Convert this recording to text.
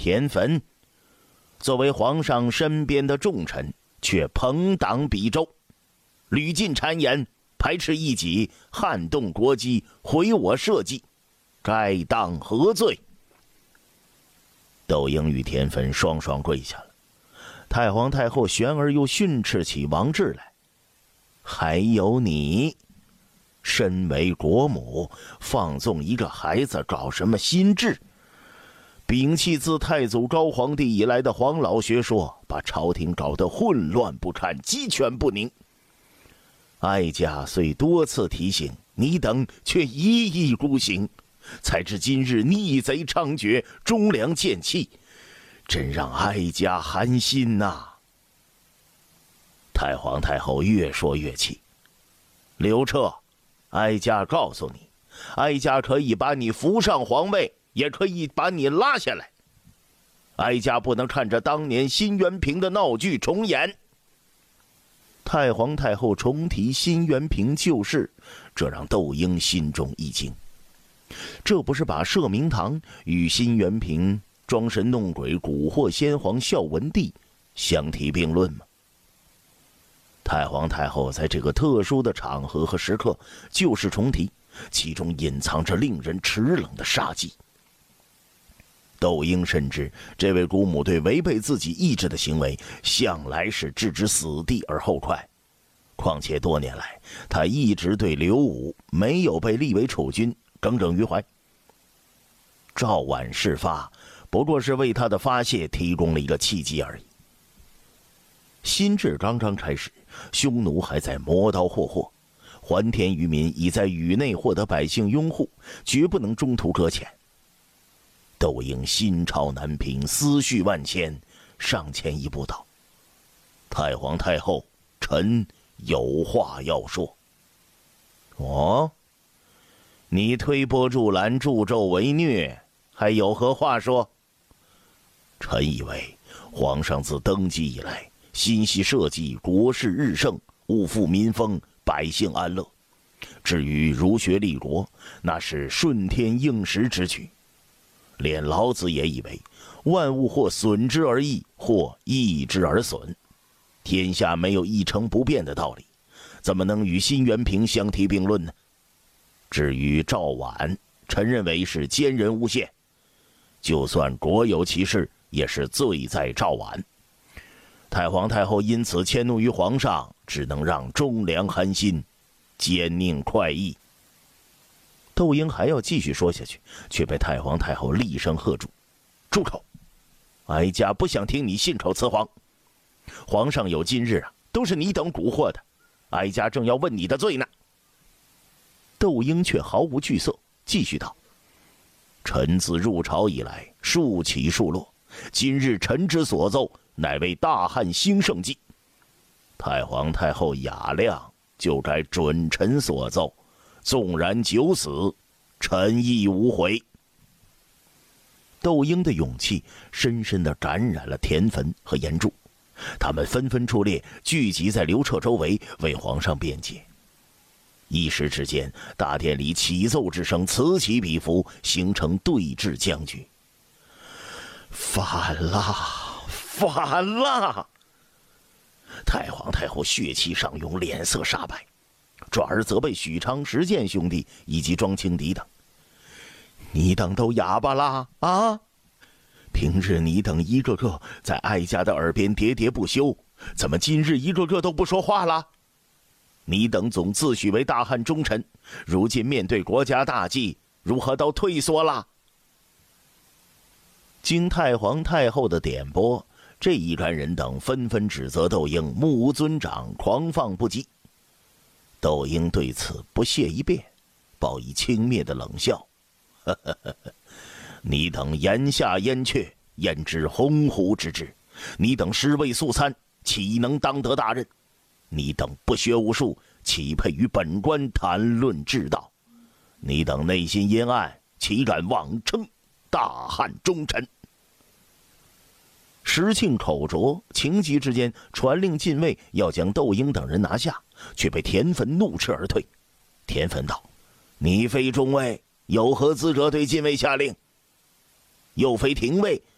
田汾。作为皇上身边的重臣，却朋党比周，屡进谗言，排斥异己，撼动国基，毁我社稷，该当何罪？窦婴与田汾双双跪下了。太皇太后旋而又训斥起王志来：还有你，身为国母，放纵一个孩子搞什么心智？摒弃自太祖高皇帝以来的黄老学说，把朝廷搞得混乱不堪，鸡犬不宁。哀家虽多次提醒，你等却一意孤行，才知今日逆贼猖獗，忠良贱弃，真让哀家寒心呐。太皇太后越说越气：刘彻，哀家告诉你，哀家可以把你扶上皇位，也可以把你拉下来。哀家不能看着当年辛元平的闹剧重演。太皇太后重提辛元平旧事，这让窦婴心中一惊。这不是把摄明堂与辛元平装神弄鬼蛊惑先皇孝文帝相提并论吗？太皇太后在这个特殊的场合和时刻旧事重提，其中隐藏着令人齿冷的杀机。窦婴深知这位姑母对违背自己意志的行为向来是置之死地而后快，况且多年来他一直对刘武没有被立为储君耿耿于怀。赵绾事发不过是为他的发泄提供了一个契机而已。新制刚刚开始，匈奴还在磨刀霍霍，还田渔民已在宇内获得百姓拥护，绝不能中途搁浅。窦婴心潮难平，思绪万千，上前一步道：太皇太后，臣有话要说。哦，你推波助澜，助纣为虐，还有何话说？臣以为皇上自登基以来，心系社稷，国事日盛，物富民丰，百姓安乐。至于儒学立国，那是顺天应时之举。连老子也以为，万物或损之而益，或益之而损。天下没有一成不变的道理，怎么能与辛元平相提并论呢？至于赵绾，臣认为是奸人诬陷，就算国有其事，也是罪在赵绾。太皇太后因此迁怒于皇上，只能让忠良寒心，奸佞快意。窦婴还要继续说下去，却被太皇太后厉声喝住：住口！哀家不想听你信口雌黄。皇上有今日啊，都是你等蛊惑的，哀家正要问你的罪呢。窦婴却毫无惧色，继续道：臣自入朝以来，数起数落，今日臣之所奏，乃为大汉兴盛计。太皇太后雅量，就该准臣所奏，纵然九死，臣亦无悔。窦婴的勇气深深地感染了田汾和严柱，他们纷纷出列，聚集在刘彻周围，为皇上辩解。一时之间，大殿里起奏之声此起彼伏，形成对峙僵局。反了，反了！太皇太后血气上涌，脸色煞白，转而责备许昌、石建兄弟以及庄青敌等：你等都哑巴啦啊！平日你等一个个在哀家的耳边喋喋不休，怎么今日一个个都不说话了？你等总自诩为大汉忠臣，如今面对国家大计，如何都退缩了？经太皇太后的点拨，这一干人等纷纷指责窦婴目无尊长，狂放不羁。窦婴对此不屑一辩，报以轻蔑的冷笑：呵呵呵呵，你等言下燕雀，焉知鸿鹄之志？你等尸位素餐，岂能当得大任？你等不学无术，岂配与本官谈论治道？你等内心阴暗，岂敢妄称大汉忠臣？石庆口拙，情急之间传令禁卫要将窦婴等人拿下，却被田汾怒斥而退。田汾道：你非中尉，有何资格对禁卫下令？又非廷尉，